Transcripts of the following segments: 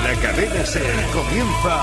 la cadena SER comienza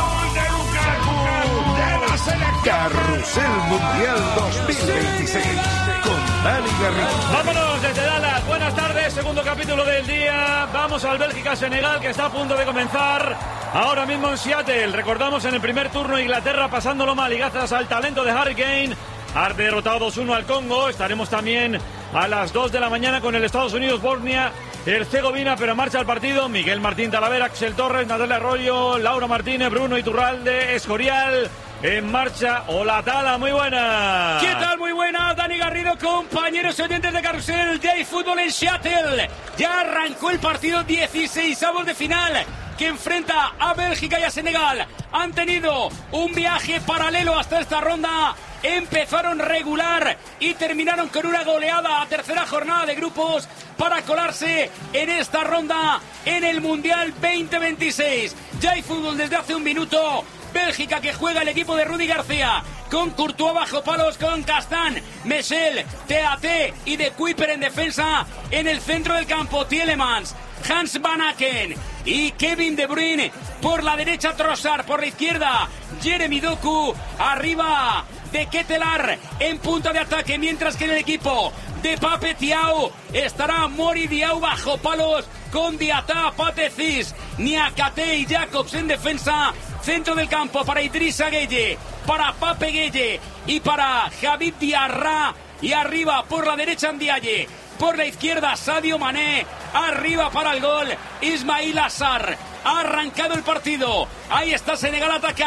Carrusel Mundial 2026 con Dani Garrido. Vámonos desde Dallas. Buenas tardes, segundo capítulo del día. Vamos al Bélgica-Senegal, que está a punto de comenzar ahora mismo en Seattle. Recordamos en el primer turno Inglaterra pasándolo mal y gracias al talento de Harry Kane ha derrotado 2-1 al Congo. Estaremos también a las 2 de la mañana con el Estados Unidos, Bosnia, Herzegovina, pero en marcha el partido. Miguel Martín Talavera, Axel Torres, Natalia Arroyo, Laura Martínez, Bruno Iturralde, Escorial. En marcha, hola Tala, muy buena. ¿Qué tal? Muy buena, Dani Garrido, compañeros oyentes de Carrusel de Fútbol en Seattle. Ya arrancó el partido 16avos de final que enfrenta a Bélgica y a Senegal. Han tenido un viaje paralelo hasta esta ronda. Empezaron regular y terminaron con una goleada a tercera jornada de grupos para colarse en esta ronda en el Mundial 2026. Ya hay fútbol desde hace un minuto. Bélgica, que juega el equipo de Rudy García, con Courtois bajo palos, con Castán, Mechel, TAT y De Kuyper en defensa. En el centro del campo, Tielemans, Hans Van Aken y Kevin De Bruyne. Por la derecha, Trossard. Por la izquierda, Jeremy Doku. Arriba, De Ketelaar en punta de ataque, mientras que en el equipo de Pape Thiaw estará Mori Diaw bajo palos, con Diatá, Patecis, Niakate y Jacobs en defensa. Centro del campo para Idrissa Gueye, para Pape Gueye y para Javid Diarra. Y arriba por la derecha Ndiaye, por la izquierda Sadio Mané. Arriba para el gol Ismail Assar. Ha arrancado el partido. Ahí está Senegal atacando.